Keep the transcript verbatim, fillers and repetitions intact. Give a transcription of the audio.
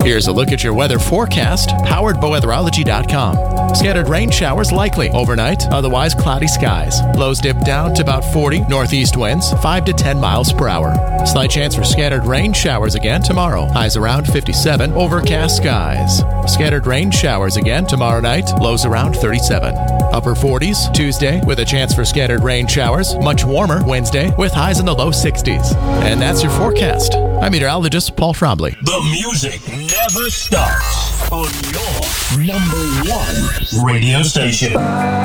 Here's a look at your weather forecast, powered by weatherology dot com. Scattered rain showers likely overnight, otherwise cloudy skies. Lows dip down to about forty, northeast winds, five to ten miles per hour. Slight chance for scattered rain showers again tomorrow. Highs around fifty-seven, overcast skies. Scattered rain showers again tomorrow night, lows around thirty-seven. Upper forties Tuesday with a chance for scattered rain showers. Much warmer Wednesday with highs in the low sixties. And that's your forecast. I'm meteorologist Paul Trombley. The music never stops on your number one radio station.